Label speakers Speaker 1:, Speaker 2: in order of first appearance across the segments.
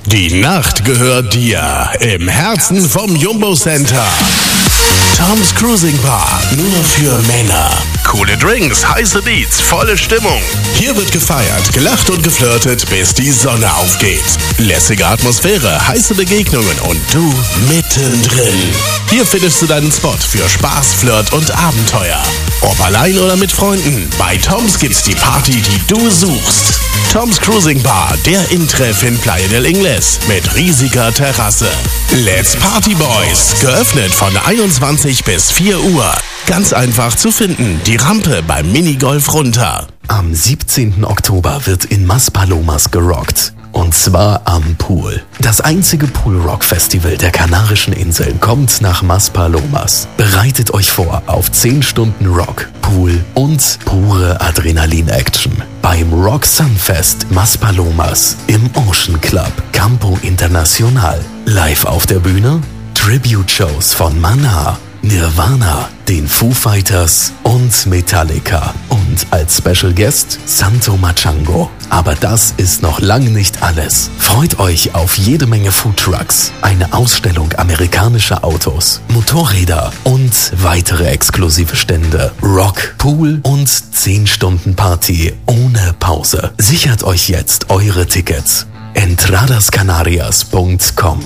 Speaker 1: Die Nacht gehört dir im Herzen vom Jumbo Center. Tom's Cruising Bar, nur für Männer. Coole Drinks, heiße Beats, volle Stimmung. Hier wird gefeiert, gelacht und geflirtet, bis die Sonne aufgeht. Lässige Atmosphäre, heiße Begegnungen und du mittendrin. Hier findest du deinen Spot für Spaß, Flirt und Abenteuer. Ob allein oder mit Freunden, bei Tom's gibt's die Party, die du suchst. Tom's Cruising Bar, der Intreff in Playa del Ingles mit riesiger Terrasse. Let's Party Boys, geöffnet von 21 bis 4 Uhr. Ganz einfach zu finden, die Rampe beim Minigolf runter.
Speaker 2: Am 17. Oktober wird in Maspalomas gerockt. Und zwar am Pool. Das einzige Pool-Rock-Festival der Kanarischen Inseln kommt nach Maspalomas. Bereitet euch vor auf 10 Stunden Rock, Pool und pure Adrenalin-Action. Beim Rock Sunfest Maspalomas im Ocean Club Campo Internacional. Live auf der Bühne Tribute-Shows von Maná, Nirvana, den Foo Fighters und Metallica. Und als Special Guest Santo Machango. Aber das ist noch lang nicht alles. Freut euch auf jede Menge Foodtrucks, eine Ausstellung amerikanischer Autos, Motorräder und weitere exklusive Stände. Rock, Pool und 10 Stunden Party ohne Pause. Sichert euch jetzt eure Tickets. Entradascanarias.com.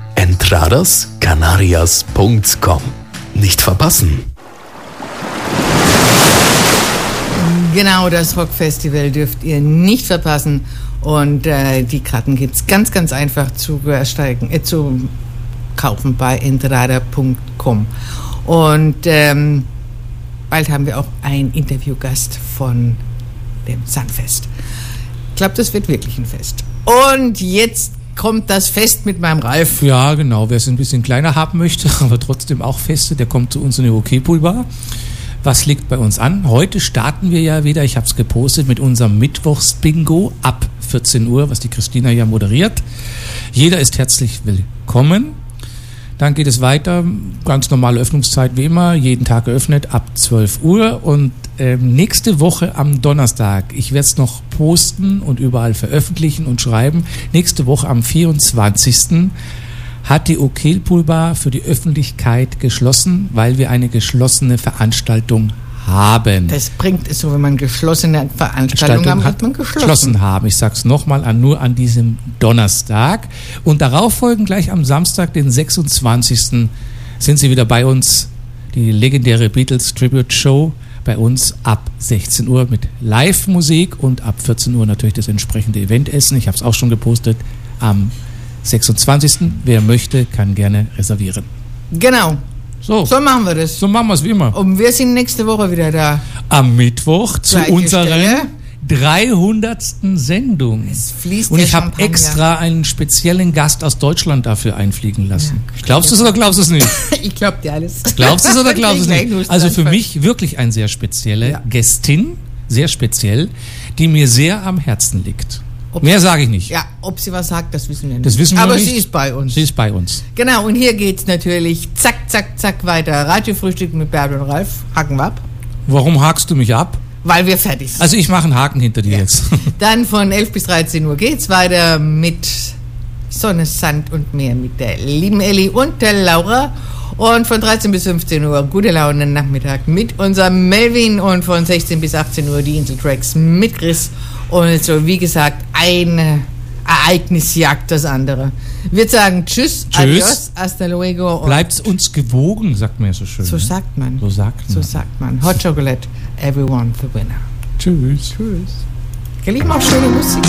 Speaker 2: Entradascanarias.com. Nicht verpassen.
Speaker 3: Genau, das Rockfestival dürft ihr nicht verpassen. Und die Karten gibt es ganz, ganz einfach zu kaufen bei entrada.com. Und bald haben wir auch einen Interviewgast von dem Sunfest. Ich glaube, das wird wirklich ein Fest. Und jetzt kommt das Fest mit meinem Ralf.
Speaker 4: Ja, genau. Wer es ein bisschen kleiner haben möchte, aber trotzdem auch Feste, der kommt zu uns in die OK-Pool-Bar. Was liegt bei uns an? Heute starten wir ja wieder, ich habe es gepostet, mit unserem Mittwochs-Bingo ab 14 Uhr, was die Christina ja moderiert. Jeder ist herzlich willkommen. Dann geht es weiter, ganz normale Öffnungszeit wie immer, jeden Tag geöffnet ab 12 Uhr. Und nächste Woche am Donnerstag, ich werde es noch posten und überall veröffentlichen und schreiben, nächste Woche am 24. hat die OK-Pool-Bar für die Öffentlichkeit geschlossen, weil wir eine geschlossene Veranstaltung haben.
Speaker 3: Das bringt es so, wenn man geschlossene Veranstaltungen hat man geschlossen
Speaker 4: haben. Ich sag's nochmal, nur an diesem Donnerstag. Und darauf folgen gleich am Samstag, den 26. sind sie wieder bei uns, die legendäre Beatles Tribute Show bei uns ab 16 Uhr mit Live-Musik und ab 14 Uhr natürlich das entsprechende Eventessen. Ich habe es auch schon gepostet am 26. Wer möchte, kann gerne reservieren.
Speaker 3: Genau. So machen wir das.
Speaker 4: So machen wir es wie immer.
Speaker 3: Und wir sind nächste Woche wieder da.
Speaker 4: Am Mittwoch zu unserer 300. Sendung.
Speaker 3: Es fließt
Speaker 4: und ich habe extra einen speziellen Gast aus Deutschland dafür einfliegen lassen. Ja, glaubst du es oder glaubst du es nicht?
Speaker 3: Ich glaube dir alles.
Speaker 4: Glaubst du es oder glaubst du es nicht? Also für mich wirklich eine sehr spezielle Gästin, sehr speziell, die mir sehr am Herzen liegt. Mehr sage ich nicht.
Speaker 3: Ja, ob sie was sagt, das wissen wir nicht.
Speaker 4: Das wissen wir
Speaker 3: aber
Speaker 4: nicht.
Speaker 3: Sie ist bei uns.
Speaker 4: Sie ist bei uns.
Speaker 3: Genau, und hier geht's natürlich zack, zack, zack weiter. Radiofrühstück mit Bärbel und Ralf. Haken wir ab.
Speaker 4: Warum hakst du mich ab?
Speaker 3: Weil wir fertig sind.
Speaker 4: Also ich mache einen Haken hinter dir jetzt.
Speaker 3: Dann von 11 bis 13 Uhr geht's weiter mit Sonne, Sand und Meer mit der lieben Elli und der Laura. Und von 13 bis 15 Uhr gute Laune Nachmittag mit unserem Melvin und von 16 bis 18 Uhr die Inseltracks mit Chris. Und so, wie gesagt, eine Ereignis jagt das andere. Wir sagen Tschüss, Adios, hasta luego.
Speaker 4: Bleibt uns gewogen, sagt man ja so schön.
Speaker 3: So sagt man.
Speaker 4: So sagt man.
Speaker 3: Hot Chocolate, everyone the winner.
Speaker 4: Tschüss.
Speaker 3: Wir lieben auch schöne Musik.